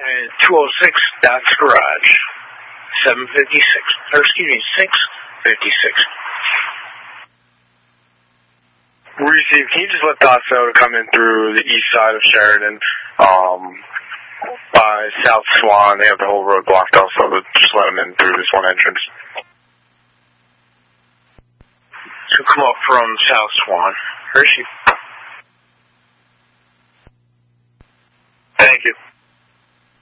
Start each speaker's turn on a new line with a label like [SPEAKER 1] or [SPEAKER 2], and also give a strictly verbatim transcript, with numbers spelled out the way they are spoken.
[SPEAKER 1] And two oh six, that's garage. seven fifty-six, or excuse me, six fifty-six.
[SPEAKER 2] Receive, can you just let Dots know to come in through the east side of Sheridan, um, by South Swan? They have the whole road blocked off, so just let them in through this one entrance.
[SPEAKER 1] So come up from South Swan. Hershey.
[SPEAKER 2] Thank you.